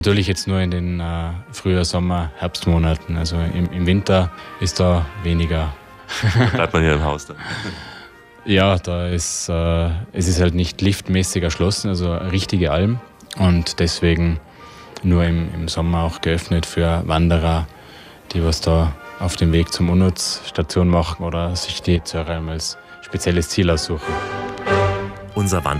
Natürlich jetzt nur in den Frühjahr-, Sommer-, Herbstmonaten. Also im Winter ist da weniger. Bleibt man hier im Haus dann? Ja, es ist halt nicht liftmäßig erschlossen, also eine richtige Alm. Und deswegen nur im Sommer auch geöffnet für Wanderer, die was da auf dem Weg zum Unnutz-Station machen oder sich die Zöralm als spezielles Ziel aussuchen. Unser Wanderweg